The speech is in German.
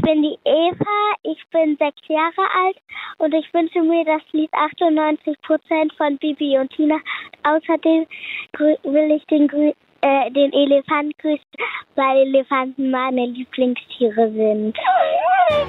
bin die Eva, ich bin 6 Jahre alt und ich wünsche mir das Lied 98% von Bibi und Tina. Außerdem will ich den Elefanten grüßen, weil Elefanten meine Lieblingstiere sind.